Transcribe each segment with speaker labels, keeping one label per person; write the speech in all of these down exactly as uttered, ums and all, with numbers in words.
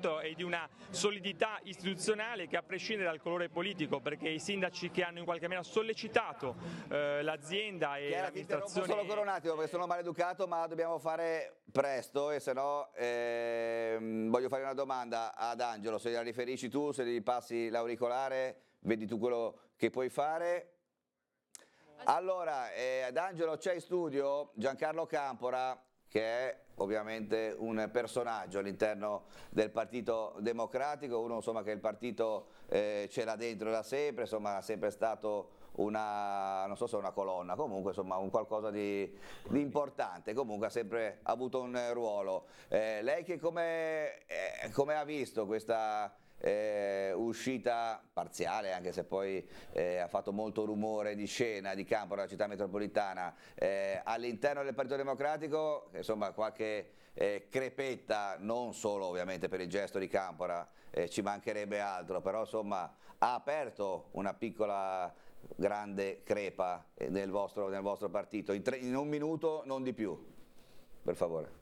Speaker 1: riconoscimento e di una solidità istituzionale che, a prescindere dal colore politico, perché i sindaci che hanno in qualche maniera sollecitato eh, l'azienda e
Speaker 2: Chiara,
Speaker 1: l'amministrazione...
Speaker 2: ti interrompo solo per un attimo perché sono maleducato, ma dobbiamo fare presto e se no ehm, voglio fare una domanda ad Angelo, se la riferisci tu, se gli passi l'auricolare, vedi tu quello che puoi fare. Allora, eh, ad Angelo c'è in studio Giancarlo Campora, che è ovviamente un personaggio all'interno del Partito Democratico, uno insomma che il partito eh, ce l'ha dentro da sempre, insomma ha sempre stato una, non so se è una colonna, comunque insomma un qualcosa di, di importante, comunque ha sempre avuto un ruolo. Eh, lei che come, eh, come ha visto questa Eh, uscita parziale, anche se poi eh, ha fatto molto rumore di scena di Campora, la città metropolitana, eh, all'interno del Partito Democratico, insomma qualche eh, crepetta, non solo ovviamente per il gesto di Campora, eh, ci mancherebbe altro, però insomma ha aperto una piccola grande crepa nel vostro, nel vostro partito, in, tre, in un minuto, non di più, per favore.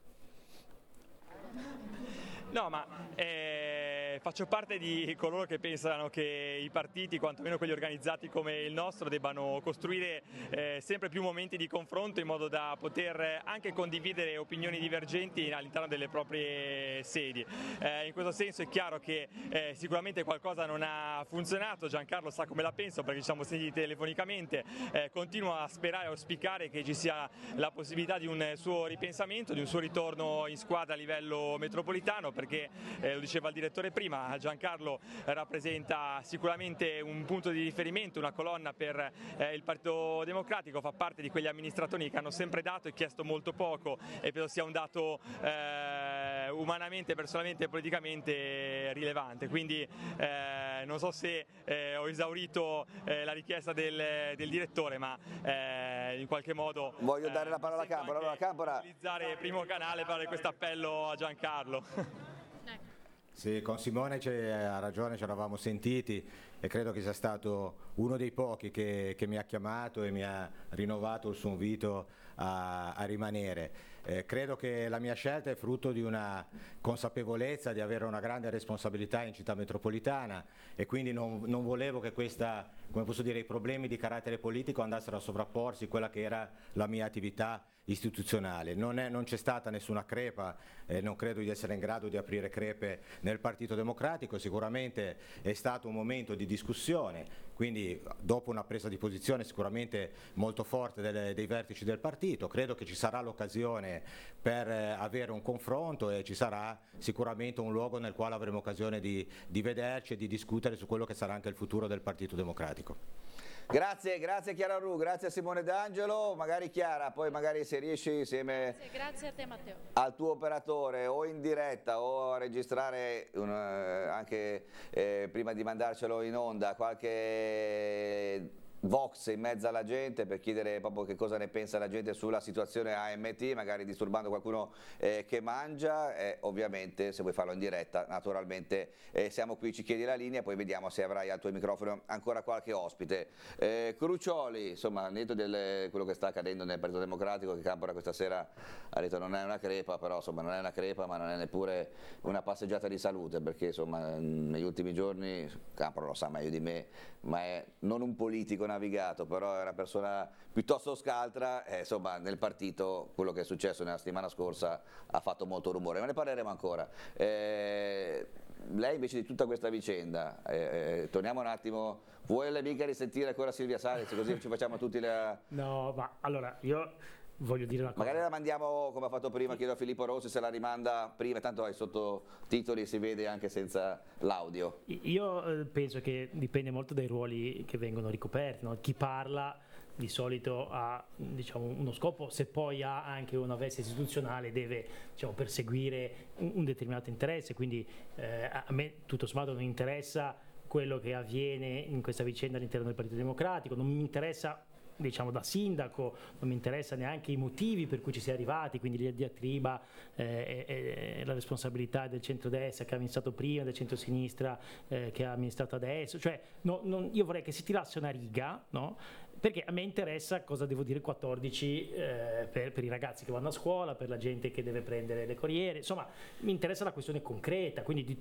Speaker 1: No, ma eh, faccio parte di coloro che pensano che i partiti, quantomeno quelli organizzati come il nostro, debbano costruire eh, sempre più momenti di confronto in modo da poter anche condividere opinioni divergenti all'interno delle proprie sedi. Eh, in questo senso è chiaro che eh, sicuramente qualcosa non ha funzionato, Giancarlo sa come la penso perché ci siamo sentiti telefonicamente, eh, continuo a sperare e auspicare che ci sia la possibilità di un suo ripensamento, di un suo ritorno in squadra a livello metropolitano, perché eh, lo diceva il direttore prima, Giancarlo rappresenta sicuramente un punto di riferimento, una colonna per eh, il Partito Democratico, fa parte di quegli amministratori che hanno sempre dato e chiesto molto poco e penso sia un dato eh, umanamente, personalmente e politicamente rilevante, quindi eh, non so se eh, ho esaurito eh, la richiesta del, del direttore, ma eh, in qualche modo
Speaker 2: voglio dare la parola a Campora. Allora, Campora,
Speaker 1: utilizzare il primo canale per fare questo appello a Giancarlo.
Speaker 3: Sì, con Simone ha ragione, ci eravamo sentiti e credo che sia stato uno dei pochi che, che mi ha chiamato e mi ha rinnovato il suo invito a, a rimanere. Eh, credo che la mia scelta è frutto di una consapevolezza di avere una grande responsabilità in città metropolitana e quindi non, non volevo che questa, come posso dire, i problemi di carattere politico andassero a sovrapporsi a quella che era la mia attività istituzionale. Non, è, non c'è stata nessuna crepa, eh, non credo di essere in grado di aprire crepe nel Partito Democratico, sicuramente è stato un momento di discussione, quindi dopo una presa di posizione sicuramente molto forte delle, dei vertici del partito, credo che ci sarà l'occasione per eh, avere un confronto e ci sarà sicuramente un luogo nel quale avremo occasione di, di vederci e di discutere su quello che sarà anche il futuro del Partito Democratico.
Speaker 2: Grazie, grazie Chiara Ru, grazie a Simone D'Angelo, magari Chiara, poi magari se riesci insieme
Speaker 4: grazie, grazie a te Matteo.
Speaker 2: Al tuo operatore o in diretta o a registrare un, anche eh, prima di mandarcelo in onda qualche vox in mezzo alla gente per chiedere proprio che cosa ne pensa la gente sulla situazione A M T, magari disturbando qualcuno eh, che mangia, eh, ovviamente se vuoi farlo in diretta naturalmente eh, siamo qui, ci chiedi la linea, poi vediamo se avrai al tuo microfono ancora qualche ospite. Eh, Crucioli, insomma, netto di quello che sta accadendo nel Partito Democratico, che Campora questa sera ha detto non è una crepa, però insomma non è una crepa ma non è neppure una passeggiata di salute, perché insomma negli ultimi giorni, Campora lo sa meglio di me, ma è non un politico navigato, però è una persona piuttosto scaltra e insomma nel partito quello che è successo nella settimana scorsa ha fatto molto rumore, ma ne parleremo ancora. Eh, lei invece di tutta questa vicenda, eh, eh, torniamo un attimo, vuole mica risentire ancora Silvia Salis, così ci facciamo tutti la...
Speaker 5: No, ma allora io voglio dire una cosa.
Speaker 2: Magari la mandiamo come ha fatto prima, chiedo a Filippo Rossi se la rimanda prima, tanto ai sottotitoli si vede anche senza l'audio.
Speaker 5: Io penso che dipende molto dai ruoli che vengono ricoperti, no? Chi parla di solito ha, diciamo, uno scopo, se poi ha anche una veste istituzionale deve, diciamo, perseguire un, un determinato interesse, quindi eh, a me tutto sommato non interessa quello che avviene in questa vicenda all'interno del Partito Democratico, non mi interessa, diciamo, da sindaco, non mi interessa neanche i motivi per cui ci si è arrivati, quindi la diatriba eh, e, e la responsabilità del centrodestra che ha amministrato prima, del centrosinistra eh, che ha amministrato adesso, cioè no, non, io vorrei che si tirasse una riga, no? Perché a me interessa cosa devo dire quattordici eh, per, per i ragazzi che vanno a scuola, per la gente che deve prendere le corriere, insomma mi interessa la questione concreta, quindi di